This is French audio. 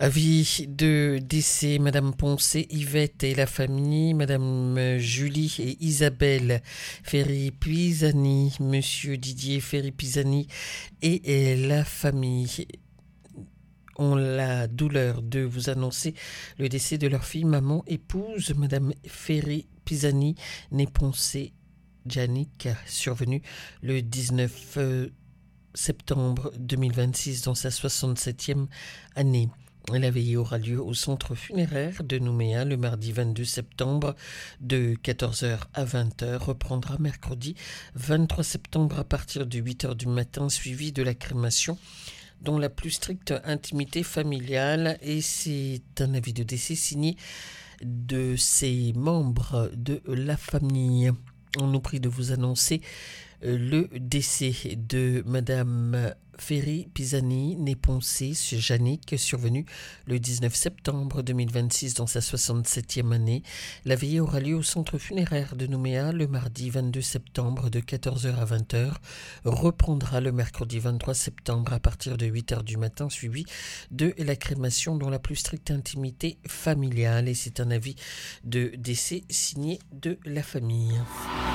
Avis de décès, Madame Poncet, Yvette et la famille, Madame Julie et Isabelle Ferri-Pisani, Monsieur Didier Ferri-Pisani et la famille ont la douleur de vous annoncer le décès de leur fille, maman, épouse, Madame Ferri-Pisani, née Poncet Janik, survenue le 19 septembre 2026 dans sa 67e année. La veillée aura lieu au centre funéraire de Nouméa le mardi 22 septembre de 14h à 20h, reprendra mercredi 23 septembre à partir de 8h du matin, suivi de la crémation dans la plus stricte intimité familiale, et c'est un avis de décès signé de ses membres de la famille. On nous prie de vous annoncer le décès de Madame Ferri-Pisani, née Poncet Janik, survenue le 19 septembre 2026 dans sa 67e année. La veillée aura lieu au centre funéraire de Nouméa le mardi 22 septembre de 14h à 20h, reprendra le mercredi 23 septembre à partir de 8h du matin, suivi de la crémation dans la plus stricte intimité familiale, et c'est un avis de décès signé de la famille.